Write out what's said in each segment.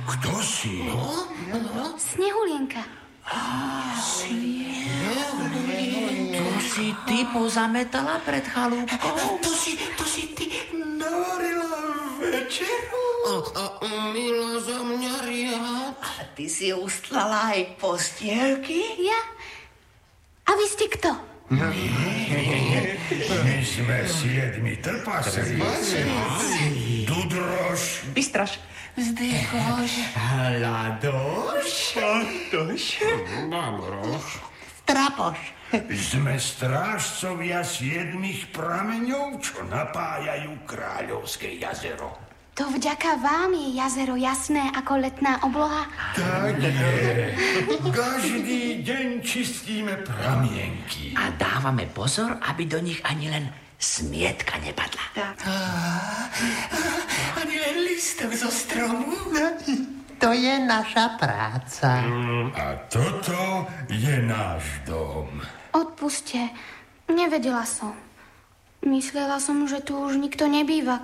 Kto si? Snehulienka. To si ty pozametala pred chalúbkou? To si ty navarila večeru? Mila za mňa riad. A ty si ustlala aj postielky? Ja? A vy ste kto? My sme 7 trpaslíci. Dudroš. Bystraš. Vzdychoš. Hladoš. Babroš. Trapoš. Sme strážcovia 7 prameňov, čo napájajú Kráľovské jazero. To vďaka vám je jazero jasné ako letná obloha? Tak je. Každý deň čistíme pramienky. A dávame pozor, aby do nich ani len smietka nepadla. Ani len lístok zo stromu. To je naša práca. A toto je náš dom. Odpuste, nevedela som. Myslela som, že tu už nikto nebýva,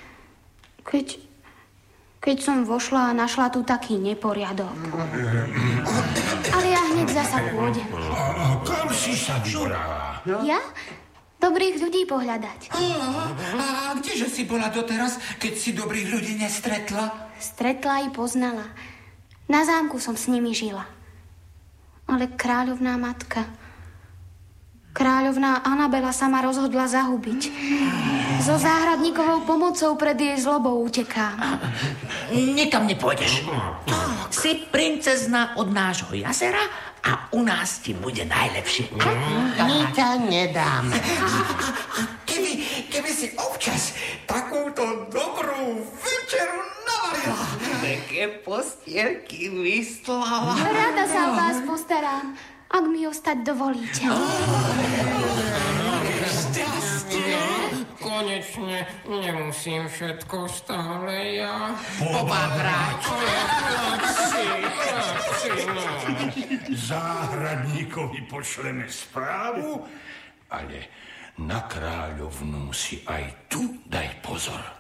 keď som vošla a našla tu taký neporiadok. Ale ja hneď zasa pôjdem. A kam si sa vybrala? Ja? Dobrých ľudí pohľadať. A kdeže si bola doteraz, keď si dobrých ľudí nestretla? Stretla i poznala. Na zámku som s nimi žila. Ale kráľovná matka... Kráľovná Anabela sa ma rozhodla zahubiť. So záhradníkovou pomocou pred jej zlobou utekám. Nikam nepôjdeš. Si princezna od nášho jazera a u nás ti bude najlepšie. My ťa nedáme. Keby si občas takúto dobrú večeru navarila. Také postielky vyslala. Rada sa o vás postarám, ak mi ostať dovolíte. Konečne nemusím všetko stále ja. Pobabrať. Záhradníkovi pošleme správu, ale na kráľovnú si aj tu daj pozor.